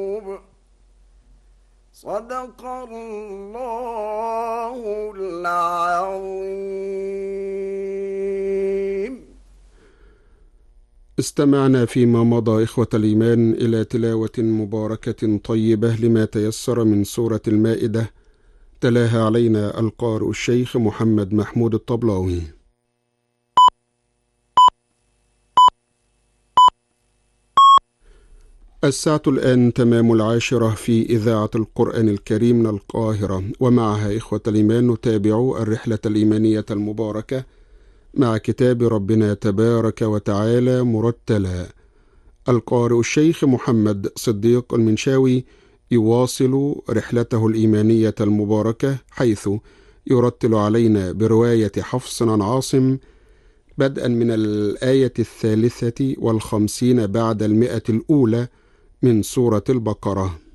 صدق الله العظيم. استمعنا فيما مضى إخوة الإيمان إلى تلاوة مباركة طيبة لما تيسر من سورة المائدة، تلاها علينا القارئ الشيخ محمد محمود الطبلاوي. الساعة الآن تمام 10 في إذاعة القرآن الكريم من القاهرة، ومعها إخوة الإيمان نتابع الرحلة الإيمانية المباركة مع كتاب ربنا تبارك وتعالى مرتلا. القارئ الشيخ محمد صديق المنشاوي يواصل رحلته الإيمانية المباركة، حيث يرتل علينا برواية حفص عن عاصم بدءا من الآية 53 بعد 100 الأولى من سورة البقرة.